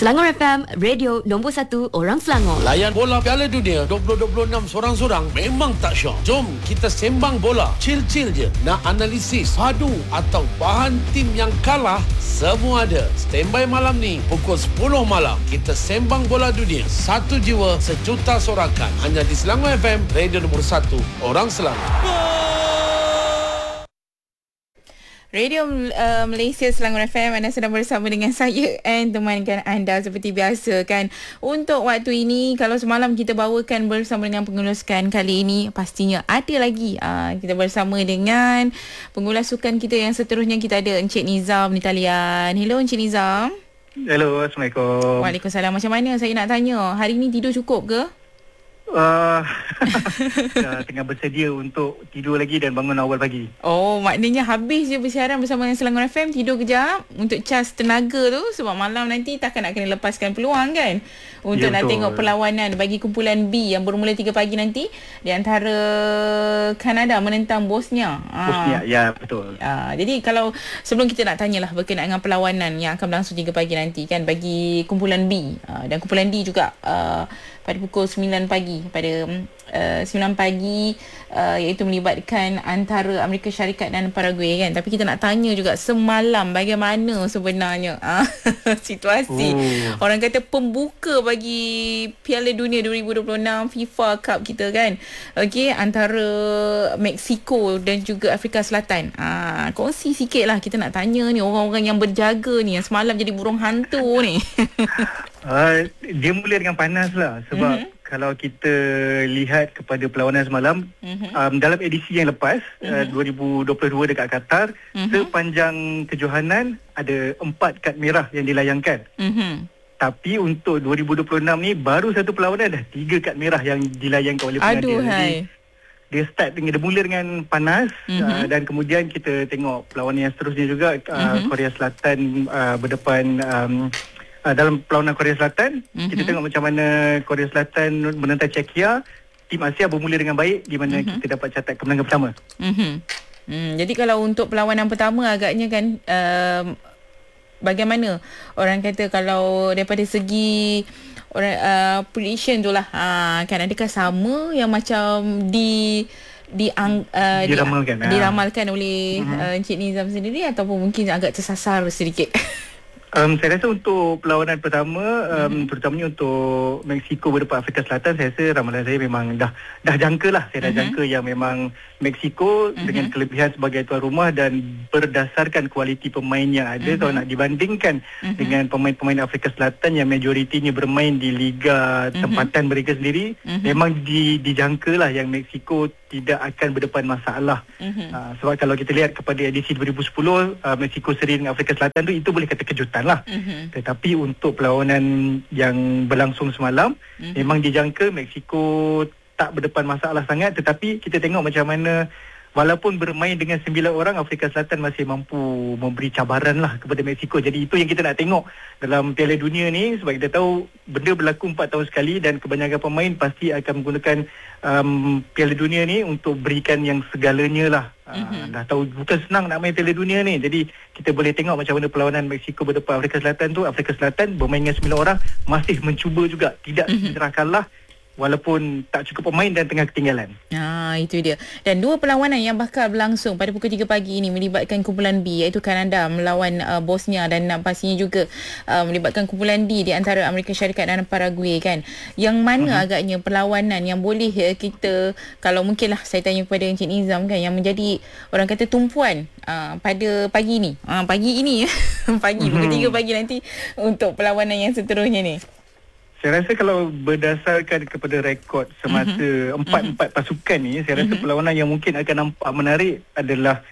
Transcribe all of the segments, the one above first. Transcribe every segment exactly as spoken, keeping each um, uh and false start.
Selangor F M, radio nombor satu orang Selangor. Layan bola Piala Dunia dua ribu dua puluh enam sorang-sorang memang tak syok. Jom kita sembang bola. Chill-chill je. Nak analisis, padu atau bahan tim yang kalah, semua ada. Standby malam ni pukul sepuluh malam. Kita sembang bola dunia. Satu jiwa, sejuta sorakan. Hanya di Selangor F M, radio nombor satu orang Selangor. Radio uh, Malaysia Selangor F M, anda sedang bersama dengan saya and temankan anda seperti biasa kan. Untuk waktu ini, kalau semalam kita bawakan bersama dengan pengulaskan, kali ini pastinya ada lagi. Uh, kita bersama dengan pengulas sukan kita yang seterusnya. Kita ada Encik Nizam di talian. Hello Encik Nizam. Hello, Assalamualaikum. Waalaikumsalam. Macam mana, saya nak tanya, hari ni tidur cukup ke? Uh, tengah bersedia untuk tidur lagi dan bangun awal pagi. Oh, maknanya habis je bersiaran bersama dengan Selangor F M, tidur kejap untuk cas tenaga tu, sebab malam nanti takkan nak kena lepaskan peluang kan untuk ya, nak betul. Tengok perlawanan bagi kumpulan B yang bermula tiga pagi nanti di antara Kanada menentang Bosnia. Bosnia, ha. Ya betul. Ha, jadi kalau sebelum kita nak tanyalah berkenaan dengan perlawanan yang akan berlangsung tiga pagi nanti kan bagi kumpulan B, ha, dan kumpulan D juga uh, pada pukul sembilan pagi, pada uh, sembilan pagi uh, iaitu melibatkan antara Amerika Syarikat dan Paraguay kan. Tapi kita nak tanya juga semalam bagaimana sebenarnya uh, situasi oh. orang kata pembuka bagi Piala Dunia dua ribu dua puluh enam FIFA Cup kita kan. Okey, antara Mexico dan juga Afrika Selatan. Ah, uh, kongsi sikitlah, kita nak tanya ni orang-orang yang berjaga ni yang semalam jadi burung hantu ni. Uh, dia mula dengan panas lah sebab mm-hmm. kalau kita lihat kepada perlawanan semalam, mm-hmm. um, dalam edisi yang lepas, mm-hmm. uh, dua ribu dua puluh dua dekat Qatar, mm-hmm. sepanjang kejohanan ada empat kad merah yang dilayangkan. Mm-hmm. Tapi untuk dua ribu dua puluh enam ni baru satu perlawanan dah tiga kad merah yang dilayangkan oleh pengadil. Jadi dia start dengan, dia mula dengan panas, mm-hmm. uh, dan kemudian kita tengok perlawanan yang seterusnya juga, uh, mm-hmm. Korea Selatan uh, berdepan um, Uh, dalam perlawanan Korea Selatan, mm-hmm. kita tengok macam mana Korea Selatan menentang Czechia. Tim Asia bermula dengan baik di mana mm-hmm. kita dapat catat kemenangan pertama. Mm-hmm. Hmm, jadi kalau untuk perlawanan pertama agaknya kan uh, bagaimana orang kata kalau daripada segi orang uh, prediction tu lah, uh, kan adakah sama yang macam di di uh, diramalkan, di, diramalkan oleh mm-hmm. uh, Encik Nizam sendiri ataupun mungkin agak tersasar sedikit? Um, saya rasa untuk perlawanan pertama, um, mm-hmm. terutamanya untuk Mexico berdepan Afrika Selatan, saya rasa ramalan saya memang dah dah jangka lah. Saya dah mm-hmm. jangka yang memang Mexico mm-hmm. dengan kelebihan sebagai tuan rumah dan berdasarkan kualiti pemain yang ada, mm-hmm. kalau nak dibandingkan mm-hmm. dengan pemain-pemain Afrika Selatan yang majoritinya bermain di liga mm-hmm. tempatan mereka sendiri, mm-hmm. memang di, dijangka lah yang Mexico tidak akan berdepan masalah. Mm-hmm. Uh, sebab kalau kita lihat kepada edisi dua ribu sepuluh, uh, Mexico seri dengan Afrika Selatan tu, itu boleh kata kejutan lah. Mm-hmm. Tetapi untuk perlawanan yang berlangsung semalam, mm-hmm. memang dijangka Mexico tak berdepan masalah sangat. Tetapi kita tengok macam mana walaupun bermain dengan sembilan orang, Afrika Selatan masih mampu memberi cabaran lah kepada Mexico. Jadi itu yang kita nak tengok dalam Piala Dunia ni, sebab kita tahu benda berlaku empat tahun sekali dan kebanyakan pemain pasti akan menggunakan um, Piala Dunia ni untuk berikan yang segalanya lah. Mm-hmm. Uh, dah tahu bukan senang nak main Piala Dunia ni. Jadi kita boleh tengok macam mana perlawanan Mexico berdepan Afrika Selatan tu. Afrika Selatan bermain dengan sembilan orang, masih mencuba juga, tidak mm-hmm. menyerah kalah walaupun tak cukup pemain dan tengah ketinggalan. Ah, itu dia. Dan dua perlawanan yang bakal berlangsung pada pukul tiga pagi ini melibatkan kumpulan B, iaitu Kanada melawan uh, Bosnia, dan pastinya juga uh, melibatkan kumpulan D di antara Amerika Syarikat dan Paraguay kan. Yang mana uh-huh. agaknya perlawanan yang boleh uh, kita, kalau mungkinlah saya tanya kepada Encik Nizam kan, yang menjadi orang kata tumpuan uh, pada pagi ini. Uh, pagi ini pagi uh-huh. pukul tiga pagi nanti untuk perlawanan yang seterusnya ni. Saya rasa kalau berdasarkan kepada rekod semasa mm-hmm. empat-empat pasukan ni, saya rasa mm-hmm. perlawanan yang mungkin akan nampak menarik adalah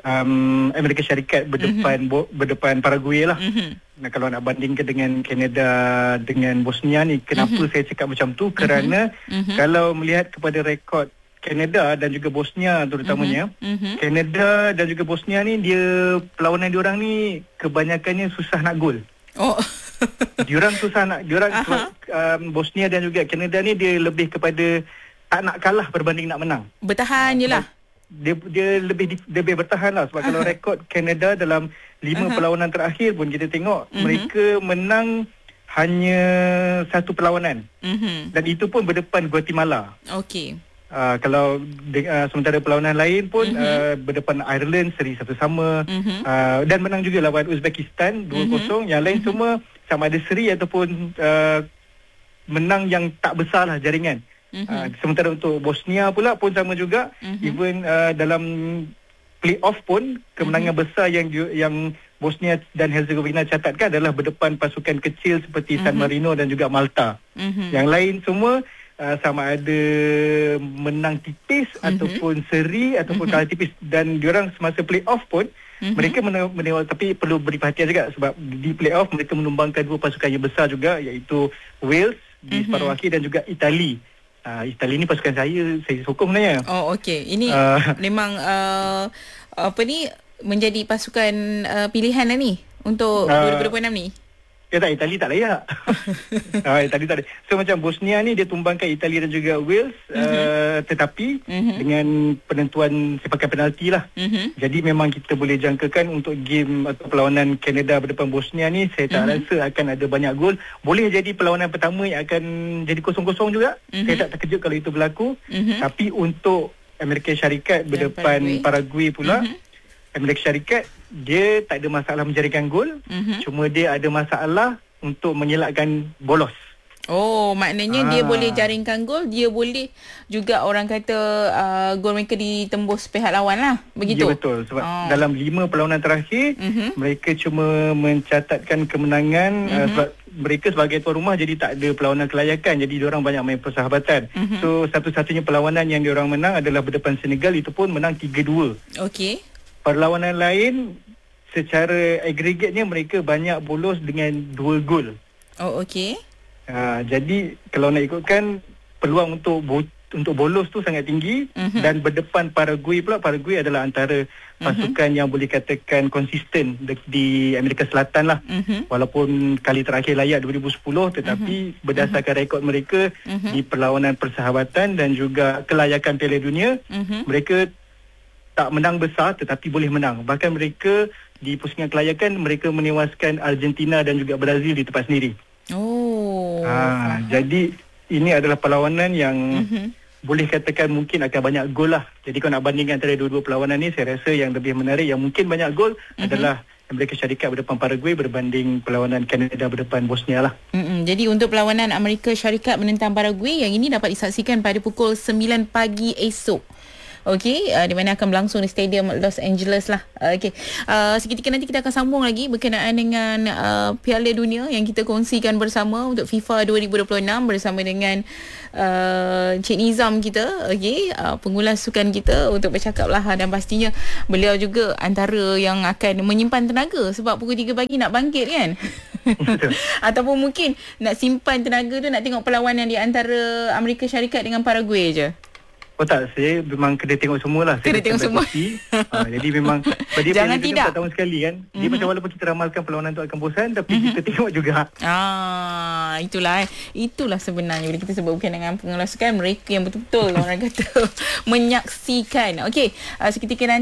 um, Amerika Syarikat berdepan mm-hmm. bo- berdepan Paraguay lah. Mm-hmm. Nah, kalau nak bandingkan dengan Kanada dengan Bosnia ni, kenapa mm-hmm. saya cakap macam tu? Kerana mm-hmm. kalau melihat kepada rekod Kanada dan juga Bosnia terutamanya, mm-hmm. Kanada dan juga Bosnia ni, dia perlawanan diorang ni kebanyakannya susah nak gol. Oh. Diorang susah nak, diorang sebab, um, Bosnia dan juga Kanada ni dia lebih kepada tak nak kalah berbanding nak menang. Bertahan je lah. Dia, dia lebih lebih bertahan lah. Sebab uh-huh. kalau rekod Kanada dalam lima uh-huh. perlawanan terakhir pun kita tengok, uh-huh. mereka menang hanya satu perlawanan. Mhm. Dan itu pun berdepan Guatemala. Okey. Uh, kalau de- uh, sementara perlawanan lain pun Mhm. uh, berdepan Ireland seri satu sama. Mhm. Uh, dan menang juga lawan Uzbekistan dua kosong. Yang lain semua sama ada seri ataupun uh, menang yang tak besar lah jaringan. Mhm. Uh, sementara untuk Bosnia pula pun sama juga. Mhm. Even uh, dalam play-off pun kemenangan Mhm. besar yang ju- yang Bosnia dan Herzegovina catatkan adalah berdepan pasukan kecil seperti San Mhm. Marino dan juga Malta. Mhm. Yang lain semua uh, sama ada menang tipis Mhm. ataupun seri ataupun Mhm. kalah tipis, dan diorang semasa play-off pun Mhm. mereka mene- menewal, tapi perlu beri perhatian juga sebab di play-off mereka menumbangkan dua pasukan yang besar juga, iaitu Wales di Mhm. separuh akhir dan juga Itali. Uh, Itali ni pasukan saya saya sokong sebenarnya. Oh, okey. Ini Uh, memang uh, apa ni menjadi pasukan uh, pilihan lah ni untuk Uh, dua ribu dua puluh enam ni. Ya tak, Itali tak layak. uh, Itali tak layak. So macam Bosnia ni dia tumbangkan Itali dan juga Wales, Mhm. uh, tetapi Mhm. dengan penentuan sepakan penalti lah. Mhm. Jadi memang kita boleh jangkakan untuk game atau perlawanan Canada berdepan Bosnia ni, saya tak Mhm. rasa akan ada banyak gol. Boleh jadi perlawanan pertama yang akan jadi kosong-kosong juga. Mhm. Saya tak terkejut kalau itu berlaku. Mhm. Tapi untuk Amerika Syarikat berdepan Paraguay. Paraguay pula, Mhm. Amerika Syarikat dia tak ada masalah menjaringkan gol. Mhm. Cuma dia ada masalah untuk mengelakkan bolos. Oh, maknanya dia Ah. boleh jaringkan gol, dia boleh juga orang kata uh, gol mereka ditembus pihak lawan lah. Begitu? Ya, betul. Sebab Oh. dalam lima perlawanan terakhir, Mhm. mereka cuma mencatatkan kemenangan. Mhm. uh, sebab mereka sebagai tuan rumah jadi tak ada perlawanan kelayakan. Jadi diorang banyak main persahabatan. Mhm. So satu-satunya perlawanan yang diorang menang adalah berdepan Senegal. Itu pun menang tiga dua. Okey. Perlawanan lain secara agregatnya mereka banyak bolos dengan dua gol. Oh, okey. Uh, jadi kalau nak ikutkan, peluang untuk bo- untuk bolos tu sangat tinggi. Mhm. Dan berdepan Paraguay pula, Paraguay adalah antara pasukan yang boleh katakan konsisten di, di Amerika Selatan lah. Mhm. Walaupun kali terakhir layak dua ribu sepuluh, tetapi berdasarkan rekod mereka Mhm. di perlawanan persahabatan dan juga kelayakan Piala Dunia, Mhm. mereka tak menang besar tetapi boleh menang. Bahkan mereka di pusingan kelayakan mereka menewaskan Argentina dan juga Brazil di tempat sendiri. Oh. Ha, jadi ini adalah perlawanan yang Mhm. boleh katakan mungkin akan banyak gol lah. Jadi kalau nak bandingkan antara dua-dua perlawanan ni, saya rasa yang lebih menarik yang mungkin banyak gol Mhm. adalah Amerika Syarikat berdepan Paraguay berbanding perlawanan Canada berdepan Bosnia lah. Mm-mm. Jadi untuk perlawanan Amerika Syarikat menentang Paraguay, yang ini dapat disaksikan pada pukul sembilan pagi esok. Okey, uh, di mana akan berlangsung di Stadium Los Angeles lah. Uh, Okey, uh, seketika nanti kita akan sambung lagi berkenaan dengan uh, Piala Dunia yang kita kongsikan bersama untuk FIFA dua ribu dua puluh enam bersama dengan uh, Cik Nizam kita, okey, uh, pengulas sukan kita untuk bercakap lah, dan pastinya beliau juga antara yang akan menyimpan tenaga sebab pukul tiga pagi nak bangkit kan. Ataupun mungkin nak simpan tenaga tu nak tengok perlawanan di antara Amerika Syarikat dengan Paraguay je. Oh tak, saya memang kena tengok semualah. Kena Saya tengok semua. ha, jadi memang dia Jangan Piala Dunia tidak. empat tahun sekali kan. Dia Mhm. macam walaupun kita ramalkan perlawanan tu akan bosan, tapi Mhm. kita tengok juga. Ah, itulah eh. Itulah sebenarnya bila kita sebut berkenaan dengan pengelasukan, mereka yang betul-betul orang kata menyaksikan. Okey, uh, seketika nanti